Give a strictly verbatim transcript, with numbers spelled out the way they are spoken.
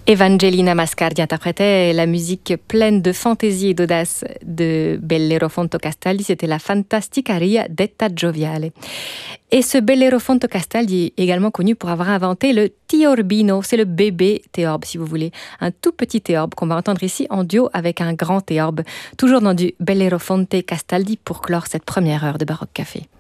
Evangelina Mascardi interprétait la musique pleine de fantaisie et d'audace de Bellerofonte Castaldi. C'était la Fantasticaria detta Gioviale. Et ce Bellerofonte Castaldi est également connu pour avoir inventé le tiorbino. C'est le bébé théorbe, si vous voulez. Un tout petit théorbe qu'on va entendre ici en duo avec un grand théorbe. Toujours dans du Bellerofonte Castaldi pour clore cette première heure de Baroque Café.